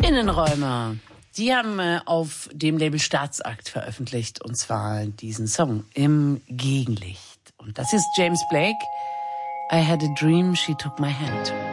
Innenräumer. Die haben auf dem Label Staatsakt veröffentlicht, und zwar diesen Song Im Gegenlicht. Und das ist James Blake. I had a dream, she took my hand.